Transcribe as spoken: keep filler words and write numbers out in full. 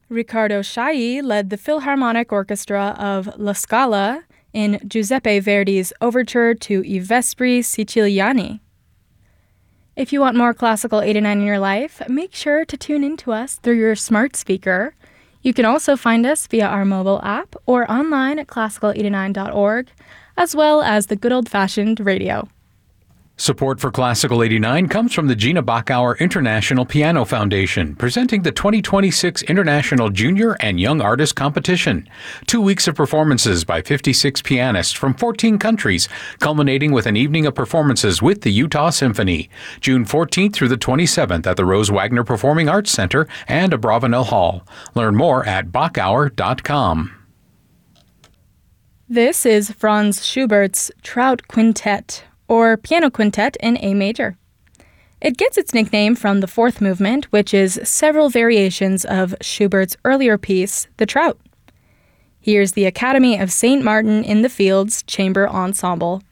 Riccardo Chailly led the Philharmonic Orchestra of La Scala in Giuseppe Verdi's overture to I Vespri Siciliani. If you want more Classical eighty-nine in your life, make sure to tune in to us through your smart speaker. You can also find us via our mobile app or online at classical eighty-nine dot org, as well as the good old-fashioned radio. Support for Classical eighty-nine comes from the Gina Bachauer International Piano Foundation, presenting the twenty twenty-six International Junior and Young Artist Competition. Two weeks of performances by fifty-six pianists from fourteen countries, culminating with an evening of performances with the Utah Symphony, June fourteenth through the twenty-seventh at the Rose Wagner Performing Arts Center and Abravanel Hall. Learn more at bachauer dot com. This is Franz Schubert's Trout Quintet, or Piano Quintet in A major. It gets its nickname from the fourth movement, which is several variations of Schubert's earlier piece, The Trout. Here's the Academy of Saint Martin in the Fields Chamber Ensemble.